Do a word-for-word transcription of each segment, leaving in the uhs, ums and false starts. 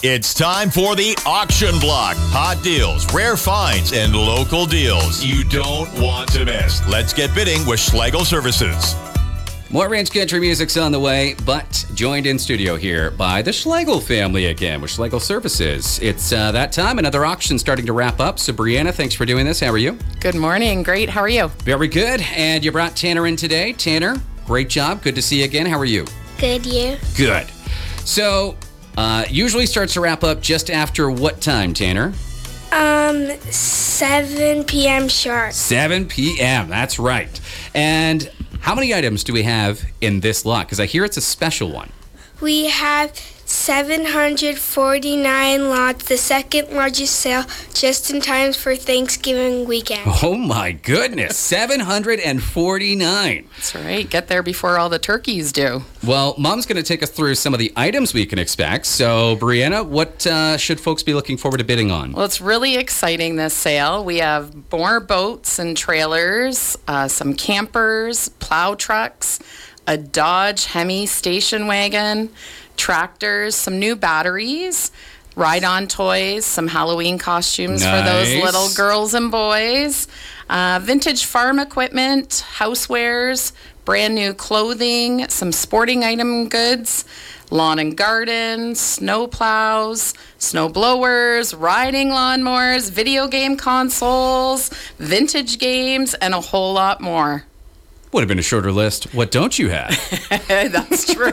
It's time for the Auction Block. Hot deals, rare finds, and local deals you don't want to miss. Let's get bidding with Schlegel Services. More Ranch Country music's on the way, but joined in studio here by the Schlegel family again with Schlegel Services. It's uh, that time, another auction starting to wrap up. So, Brianna, thanks for doing this. How are you? Good morning. Great. How are you? Very good. And you brought Tanner in today. Tanner, great job. Good to see you again. How are you? Good, you? Good. So, uh, usually starts to wrap up just after what time, Tanner? Um, seven p.m. sharp. seven p.m. That's right. And how many items do we have in this lot? Because I hear it's a special one. We have seven hundred forty-nine lots, the second largest sale, just in time for Thanksgiving weekend. Oh my goodness, seven hundred forty-nine. That's right. Get there before all the turkeys do. Well, Mom's going to take us through some of the items we can expect. So, Brianna, what uh, should folks be looking forward to bidding on? Well, it's really exciting, this sale. We have more boats and trailers, uh, some campers, plow trucks, a Dodge Hemi station wagon, tractors, some new batteries, ride-on toys, some Halloween costumes Nice. for those little girls and boys, uh, vintage farm equipment, housewares, brand new clothing, some sporting item goods, lawn and garden, snow plows, snow blowers, riding lawnmowers, video game consoles, vintage games, and a whole lot more. Would have been a shorter list. What don't you have? That's true.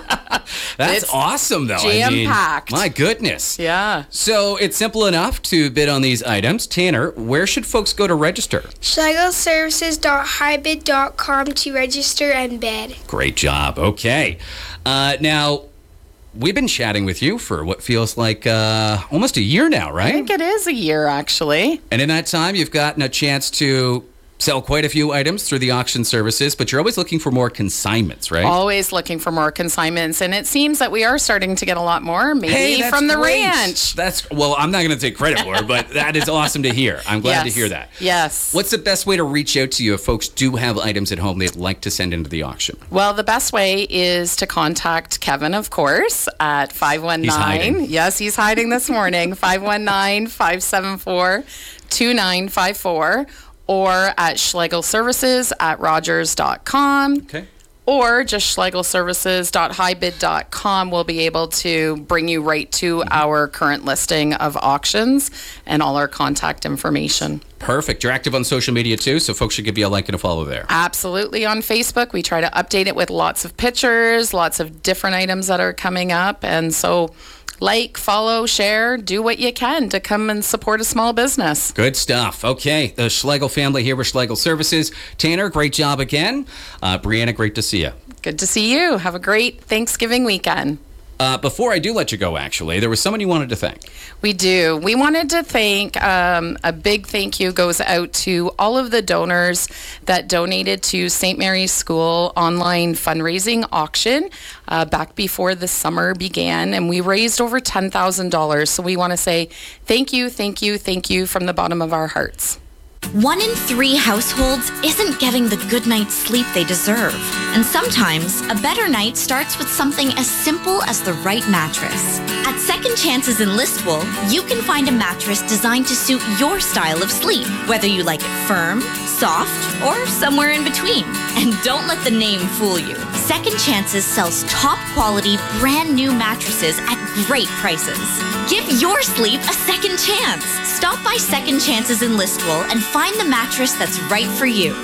That's It's awesome, though. I mean, jam-packed. my goodness. Yeah. So it's simple enough to bid on these items. Tanner, where should folks go to register? Schlegel Services dot hybid dot com to register and bid. Great job. Okay. Uh, now, we've been chatting with you for what feels like uh, almost a year now, I right? think it is a year, actually. And in that time, you've gotten a chance to sell quite a few items through the auction services, but you're always looking for more consignments, right? Always looking for more consignments, and it seems that we are starting to get a lot more, maybe Hey, that's from the great. ranch. That's well, I'm not going to take credit for it, but that is awesome to hear. I'm glad Yes. to hear that. Yes. What's the best way to reach out to you if folks do have items at home they'd like to send into the auction? Well, the best way is to contact Kevin, of course, at five one nine. He's hiding. Yes, he's hiding this morning. five one nine, five seven four, two nine five four. Or at Schlegel Services at rogers dot com. Okay. Or just schlegel services dot hybid dot com will be able to bring you right to Mm-hmm. our current listing of auctions and all our contact information. Perfect. You're active on social media too, so folks should give you a like and a follow there. Absolutely. On Facebook, we try to update it with lots of pictures, lots of different items that are coming up. And so like, follow, share, do what you can to come and support a small business. Good stuff. Okay, the Schlegel family here with Schlegel Services. Tanner, great job again. Uh, Brianna, great to see you. Good to see you. Have a great Thanksgiving weekend. Uh, before I do let you go, actually, there was someone you wanted to thank. We do. We wanted to thank, um, a big thank you goes out to all of the donors that donated to Saint Mary's School online fundraising auction uh, back before the summer began, and we raised over ten thousand dollars. So we want to say thank you, thank you, thank you from the bottom of our hearts. One in three households isn't getting the good night's sleep they deserve. And sometimes, a better night starts with something as simple as the right mattress. At Second Chances in Listowel, you can find a mattress designed to suit your style of sleep, whether you like it firm, soft, or somewhere in between. And don't let the name fool you. Second Chances sells top quality, brand new mattresses at great prices. Give your sleep a second chance. Stop by Second Chances in Listowel and find the mattress that's right for you.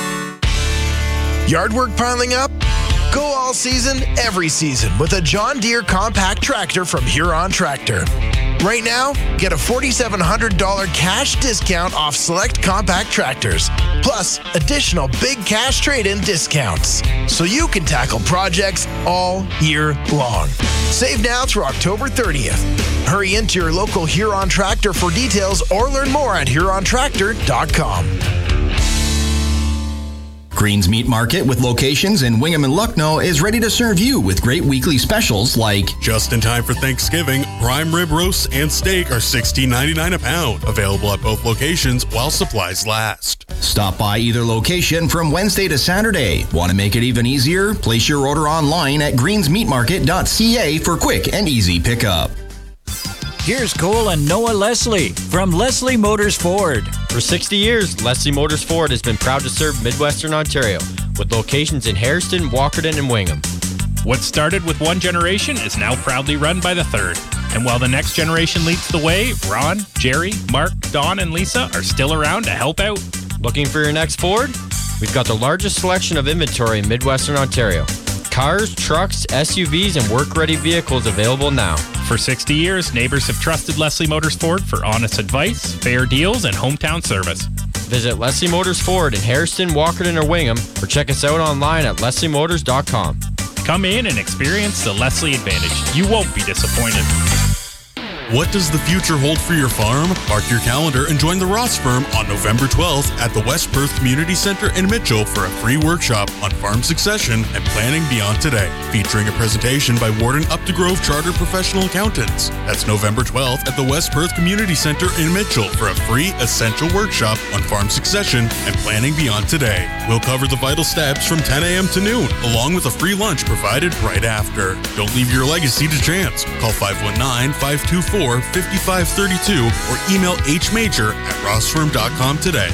Yard work piling up? Go all season, every season with a John Deere compact tractor from Huron Tractor. Right now, get a four thousand seven hundred dollars cash discount off select compact tractors, plus additional big cash trade-in discounts, so you can tackle projects all year long. Save now through October thirtieth. Hurry into your local Huron Tractor for details or learn more at huron tractor dot com. Green's Meat Market, with locations in Wingham and Lucknow, is ready to serve you with great weekly specials like just in time for Thanksgiving, prime rib roasts and steak are sixteen ninety-nine a pound. Available at both locations while supplies last. Stop by either location from Wednesday to Saturday. Want to make it even easier? Place your order online at greens meat market dot c a for quick and easy pickup. Here's Cole and Noah Leslie from Leslie Motors Ford. For sixty years, Leslie Motors Ford has been proud to serve Midwestern Ontario with locations in Hairston, Walkerton, and Wingham. What started with one generation is now proudly run by the third. And while the next generation leads the way, Ron, Jerry, Mark, Don, and Lisa are still around to help out. Looking for your next Ford? We've got the largest selection of inventory in Midwestern Ontario. Cars, trucks, S U Vs, and work-ready vehicles available now. For sixty years, neighbors have trusted Leslie Motors Ford for honest advice, fair deals, and hometown service. Visit Leslie Motors Ford in Hairston, Walkerton, or Wingham, or check us out online at leslie motors dot com. Come in and experience the Leslie Advantage. You won't be disappointed. What does the future hold for your farm? Mark your calendar and join the Ross firm on November twelfth at the West Perth Community Center in Mitchell for a free workshop on farm succession and planning beyond today, featuring a presentation by Warden Updegrove Chartered Professional Accountants. That's November twelfth at the West Perth Community Center in Mitchell for a free essential workshop on farm succession and planning beyond today. We'll cover the vital steps from ten a.m. to noon, along with a free lunch provided right after. Don't leave your legacy to chance. Call five one nine, five two four, five five three two or email hmajor at ross firm dot com today.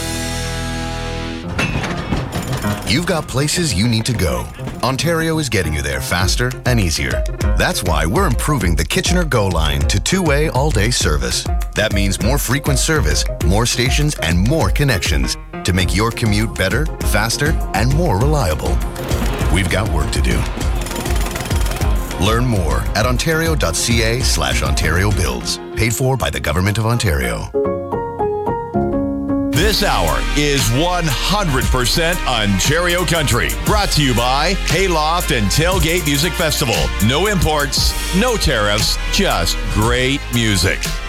You've got places you need to go. Ontario is getting you there faster and easier. That's why we're improving the Kitchener Go line to two-way all-day service. That means more frequent service, more stations, and more connections to make your commute better, faster, and more reliable. We've got work to do. Learn more at ontario.ca slash Ontario Builds. Paid for by the Government of Ontario. This hour is one hundred percent Ontario Country. Brought to you by Hayloft and Tailgate Music Festival. No imports, no tariffs, just great music.